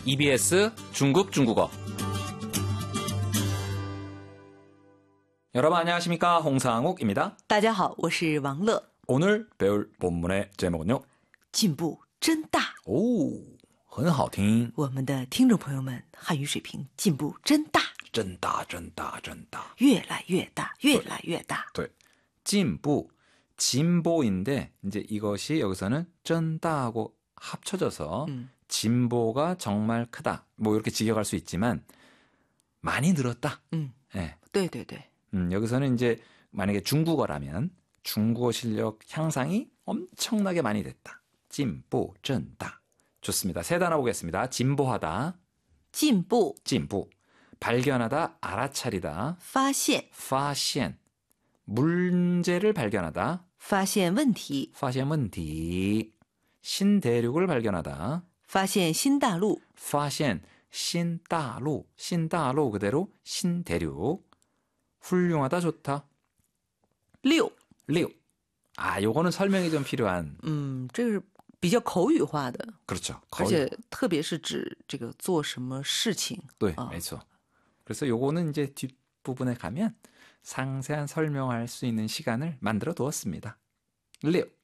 EBS 중국 중국어. 여러분 안녕하십니까? 홍상욱입니다. 大家好，我是王乐。 오늘 배울 본문의 제목은요. 进步真大。 오, 很好听. 我们的听众朋友们汉语水平进步真大， 真大真大真大。 越来越大，越来越大。 네. 进步, 진보인데 이제 이것이 여기서는 쩐다하고 합쳐져서 진보가 정말 크다. 뭐 이렇게 직역할 수 있지만 많이 늘었다. 네. 对对对， 여기서는 이제 만약에 중국어라면 중국어 실력 향상이 엄청나게 많이 됐다. 진보, 真大. 좋습니다. 세 단어 보겠습니다. 진보하다, 进步 진보, 발견하다, 알아차리다, 发现发现, 문제를 발견하다, 发现问题， 发现问题, 신대륙을 발견하다, 发现新大陆， 发现 신다로, 신다로 그대로 신대륙, 훌륭하다, 좋다, 六， 리오. 아, 요거는 설명이 좀 필요한. 这个是比较口语化的， 그렇죠. 而且特别是指这个做什么事情。 네, 그렇죠. 그래서 요거는 이제 뒷부분에 가면 상세한 설명할 수 있는 시간을 만들어 두었습니다. 리오.